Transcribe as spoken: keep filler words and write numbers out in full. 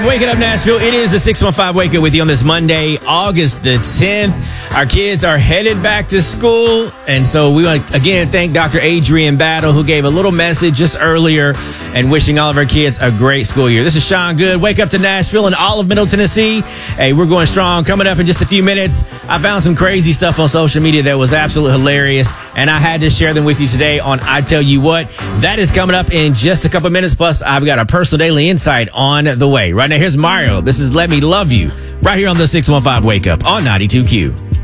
Waking up Nashville, it is the six one five Wake Up with you on this Monday, August the tenth. Our kids are headed back to school, and so we want to again thank Doctor Adrian Battle, who gave a little message just earlier and wishing all of our kids a great school year. This is Sean Good. Wake up to Nashville and all of Middle Tennessee. Hey, we're going strong. Coming up in just a few minutes, I found some crazy stuff on social media that was absolutely hilarious, and I had to share them with you today on I Tell You What. That is coming up in just a couple minutes, plus I've got a personal daily insight on the way. Right now, here's Mario. This is Let Me Love You, right here on the six one five Wake Up on ninety-two Q.